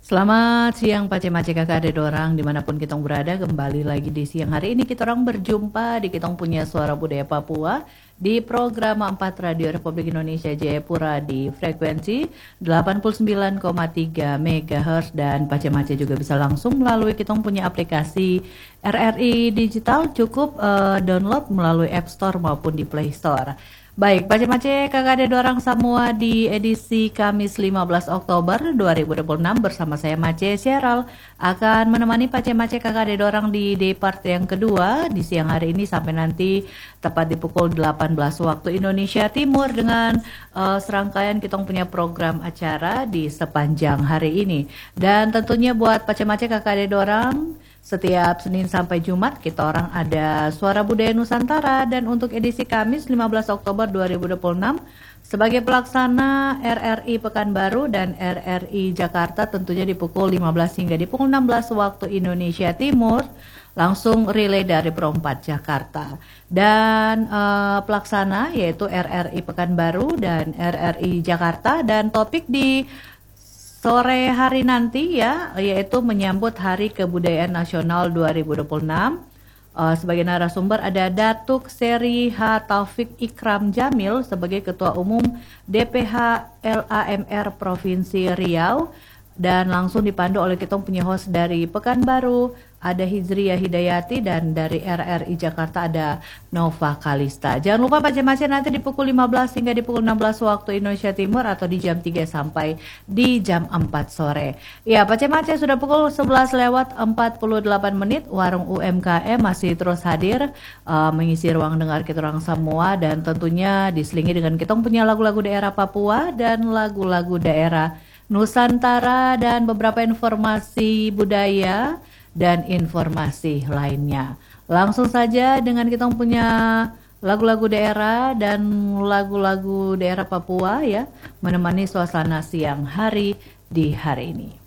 Selamat siang Pace-Mace kakak ada dorang dimanapun kita berada. Kembali lagi di siang hari ini kita orang berjumpa di kita punya Suara Budaya Papua di program 4 Radio Republik Indonesia Jayapura di frekuensi 89,3 MHz. Dan Pace-Mace juga bisa langsung melalui kita punya aplikasi RRI Digital. Cukup download melalui App Store maupun di Play Store. Baik, Pace-Mace kakak ada dua orang semua di edisi Kamis 15 Oktober 2026 bersama saya Mace Syeral akan menemani Pace-Mace kakak ada dua orang di day part yang kedua di siang hari ini sampai nanti tepat di pukul 18 waktu Indonesia Timur dengan serangkaian kita punya program acara di sepanjang hari ini. Dan tentunya buat Pace-Mace kakak ada dua orang, setiap Senin sampai Jumat kita orang ada Suara Budaya Nusantara, dan untuk edisi Kamis 15 Oktober 2026 sebagai pelaksana RRI Pekanbaru dan RRI Jakarta tentunya di pukul 15 hingga di pukul 16 waktu Indonesia Timur langsung relay dari Pro 4 Jakarta. Dan pelaksana yaitu RRI Pekanbaru dan RRI Jakarta, dan topik di sore hari nanti ya, yaitu menyambut Hari Kebudayaan Nasional 2026. Sebagai narasumber ada Datuk Seri H. Taufik Ikram Jamil sebagai Ketua Umum DPH LAMR Provinsi Riau, dan langsung dipandu oleh kita punya host dari Pekanbaru ada Hizriyah Hidayati, dan dari RRI Jakarta ada Nova Kalista. Jangan lupa Pace-Mace nanti di pukul 15 hingga di pukul 16 waktu Indonesia Timur atau di jam 3 sampai di jam 4 sore. Ya, Pace-Mace sudah pukul 11 lewat 48 menit. Warung UMKM masih terus hadir mengisi ruang dengar kita orang semua, dan tentunya diselingi dengan kita punya lagu-lagu daerah Papua dan lagu-lagu daerah Nusantara dan beberapa informasi budaya dan informasi lainnya. Langsung saja dengan kita punya lagu-lagu daerah dan lagu-lagu daerah Papua ya, menemani suasana siang hari di hari ini.